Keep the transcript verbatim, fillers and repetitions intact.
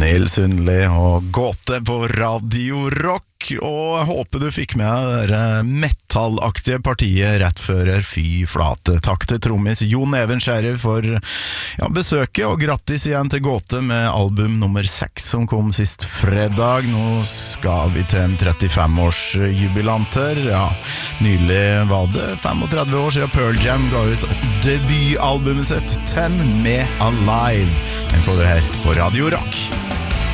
Nils Sundli og Gåte på Radio Rock, og jeg håper du fikk med det metallaktige partiet rett før fy flate. Takk til trommis Jon Even Skjærer for ja, besøket, og grattis igjen til Gåte med album nummer seks som kom sist fredag. Nå skal vi til en trettifem-års jubilanter. Ja, nylig var det femogtredve år siden Pearl Jam ga ut debutalbumet sitt Ten med Alive. Den får du her på Radio Rock.